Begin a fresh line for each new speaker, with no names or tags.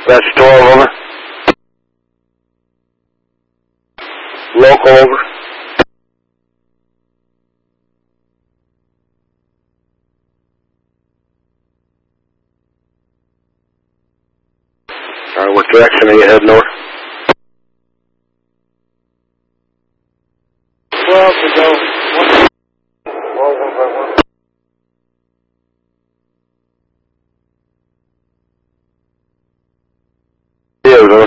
That's 12 over. Local over. Alright, what direction are you heading north?
12 to go. 151.
Yeah,